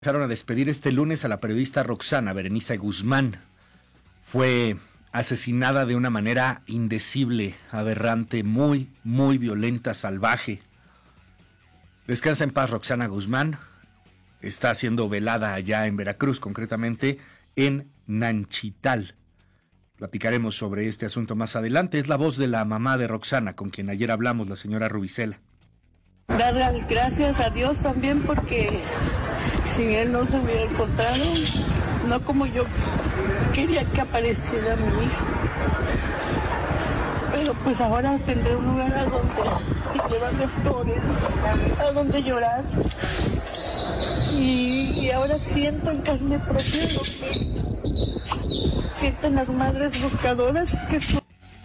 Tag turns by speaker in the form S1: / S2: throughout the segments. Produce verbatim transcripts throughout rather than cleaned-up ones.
S1: Empezaron a despedir este lunes a la periodista Roxana Berenice Guzmán. Fue asesinada de una manera indecible, aberrante, muy, muy violenta, salvaje. Descansa en paz Roxana Guzmán. Está siendo velada allá en Veracruz, concretamente en Nanchital. Platicaremos sobre este asunto más adelante. Es la voz de la mamá de Roxana, con quien ayer hablamos, la señora Rubicela.
S2: Dar las gracias a Dios también porque sin Él no se hubiera encontrado, no como yo quería que apareciera mi hijo. Pero pues ahora tendré un lugar a donde llevar las flores, a donde llorar. Y, y ahora siento en carne propia lo que sienten las madres buscadoras que son.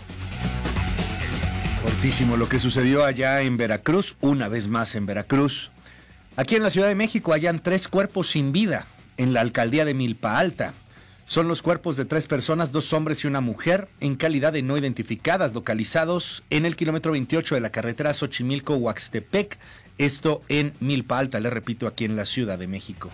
S1: Fortísimo lo que sucedió allá en Veracruz, una vez más en Veracruz. Aquí en la Ciudad de México hallan tres cuerpos sin vida en la alcaldía de Milpa Alta. Son los cuerpos de tres personas, dos hombres y una mujer, en calidad de no identificadas, localizados en el kilómetro veintiocho de la carretera Xochimilco-Huaxtepec, esto en Milpa Alta, le repito, aquí en la Ciudad de México.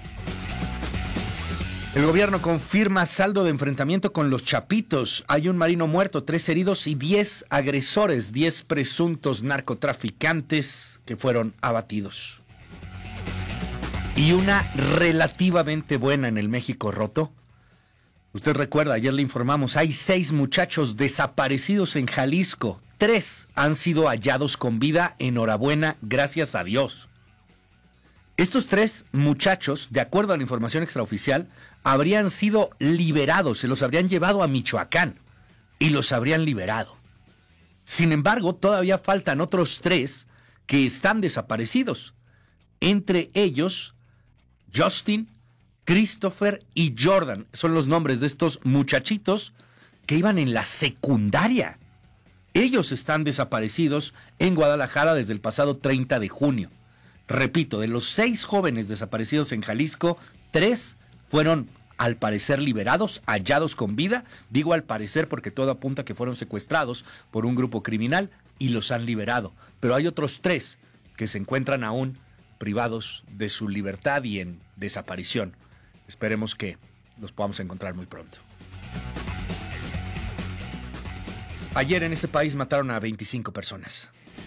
S1: El gobierno confirma saldo de enfrentamiento con los Chapitos. Hay un marino muerto, tres heridos y diez agresores, diez presuntos narcotraficantes que fueron abatidos. Y una relativamente buena en el México roto. Usted recuerda, ayer le informamos, hay seis muchachos desaparecidos en Jalisco. Tres han sido hallados con vida, enhorabuena, gracias a Dios. Estos tres muchachos, de acuerdo a la información extraoficial, habrían sido liberados, se los habrían llevado a Michoacán y los habrían liberado. Sin embargo, todavía faltan otros tres que están desaparecidos. Entre ellos, Justin, Christopher y Jordan. Son los nombres de estos muchachitos que iban en la secundaria. Ellos están desaparecidos en Guadalajara desde el pasado treinta de junio. Repito, de los seis jóvenes desaparecidos en Jalisco, tres fueron al parecer liberados, hallados con vida. Digo al parecer porque todo apunta que fueron secuestrados por un grupo criminal y los han liberado. Pero hay otros tres que se encuentran aún privados de su libertad y en desaparición. Esperemos que los podamos encontrar muy pronto. Ayer en este país mataron a veinticinco personas.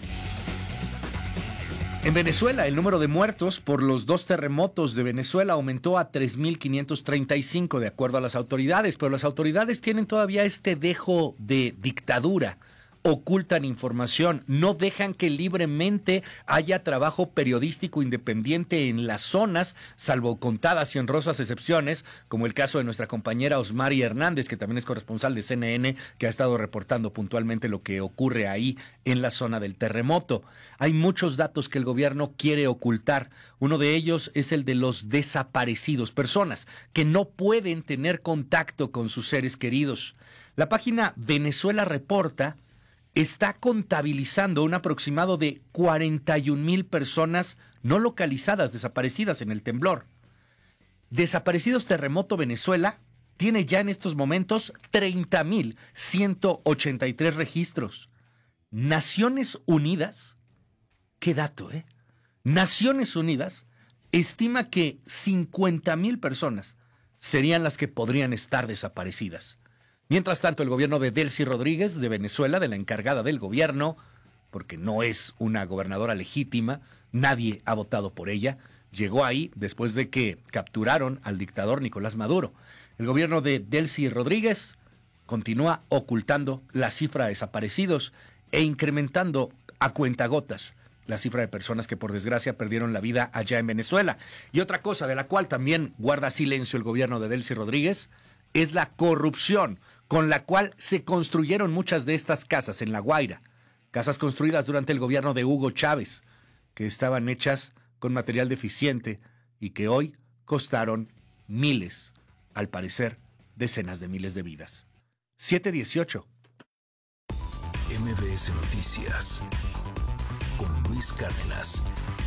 S1: En Venezuela, el número de muertos por los dos terremotos de Venezuela aumentó a tres mil quinientos treinta y cinco, de acuerdo a las autoridades, pero las autoridades tienen todavía este dejo de dictadura. Ocultan información, no dejan que libremente haya trabajo periodístico independiente en las zonas, salvo contadas y honrosas excepciones, como el caso de nuestra compañera Osmari Hernández, que también es corresponsal de C N N, que ha estado reportando puntualmente lo que ocurre ahí en la zona del terremoto. Hay muchos datos que el gobierno quiere ocultar. Uno de ellos es el de los desaparecidos, personas que no pueden tener contacto con sus seres queridos. La página Venezuela Reporta está contabilizando un aproximado de cuarenta y un mil personas no localizadas, desaparecidas en el temblor. Desaparecidos Terremoto Venezuela tiene ya en estos momentos treinta mil ciento ochenta y tres registros. Naciones Unidas, qué dato, ¿eh? Naciones Unidas estima que cincuenta mil personas serían las que podrían estar desaparecidas. Mientras tanto, el gobierno de Delcy Rodríguez de Venezuela, de la encargada del gobierno, porque no es una gobernadora legítima, nadie ha votado por ella, llegó ahí después de que capturaron al dictador Nicolás Maduro. El gobierno de Delcy Rodríguez continúa ocultando la cifra de desaparecidos e incrementando a cuentagotas la cifra de personas que por desgracia perdieron la vida allá en Venezuela. Y otra cosa de la cual también guarda silencio el gobierno de Delcy Rodríguez es la corrupción con la cual se construyeron muchas de estas casas en La Guaira. Casas construidas durante el gobierno de Hugo Chávez, que estaban hechas con material deficiente y que hoy costaron miles, al parecer, decenas de miles de vidas. siete dieciocho.
S3: M B S Noticias con Luis Cárdenas.